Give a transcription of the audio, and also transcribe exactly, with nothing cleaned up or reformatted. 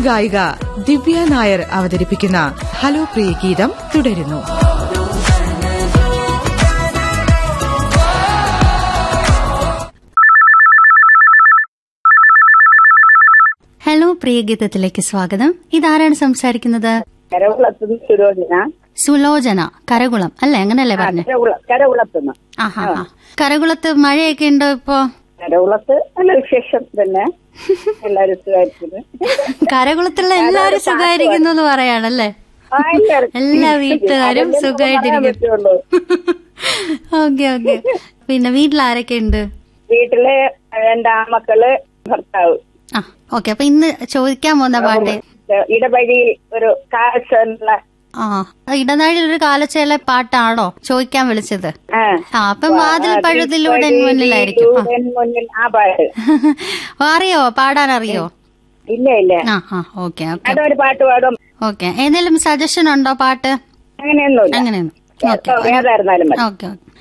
ഗായിക ദിവ്യ നായർ അവതരിപ്പിക്കുന്ന ഹലോ പ്രിയ ഗീതം തുടരുന്നു. ഹലോ പ്രിയ ഗീതത്തിലേക്ക് സ്വാഗതം. ഇതാരാണ് സംസാരിക്കുന്നത്? സുലോചന. സുലോചന, കരകുളം അല്ലെ? അങ്ങനല്ലേ പറഞ്ഞു? കരകുളത്തുനിന്ന്. ആഹാ. കരകുളത്ത് മഴയൊക്കെ ഉണ്ടോ ഇപ്പോ? കരകുളത്ത് നല്ല വിശേഷം തന്നെ, എല്ലാരും സുഖമായിരിക്കുന്നു. കരകുളത്തുള്ള എല്ലാരും സുഖമായിരിക്കുന്നു എന്ന് പറയാണല്ലേ? എല്ലാ വീട്ടുകാരും സുഖമായിട്ടിരിക്കുന്നു. Okay okay. പിന്നെ വീട്ടിൽ ആരൊക്കെ ഉണ്ട്? വീട്ടില് രണ്ട് മക്കള്, ഭർത്താവ്. ആ ഓക്കെ. അപ്പൊ ഇന്ന് ചോദിക്കാൻ പോകുന്ന പാട്ട് ഇടവഴിയിൽ ഒരു കാഴ്ച. ആ, ഇടനാഴിയിൽ ഒരു കാലച്ചേല പാട്ടാണോ ചോദിക്കാൻ വിളിച്ചത്? ആ, അപ്പം വാതിൽ പഴുതിലൂടെ മുന്നിലായിരിക്കും. ആ പാട്ട് അറിയോ? പാടാൻ അറിയോ? ഇല്ല ഇല്ല. ആ ആ ഓക്കെ ഓക്കെ. ഒരു പാട്ട് പാടും. ഓക്കെ. ഏതെങ്കിലും സജഷൻ ഉണ്ടോ പാട്ട്? അങ്ങനെയൊന്നും അങ്ങനെയൊന്നും. ഏതായിരുന്നാലും ഓക്കെ ഓക്കെ.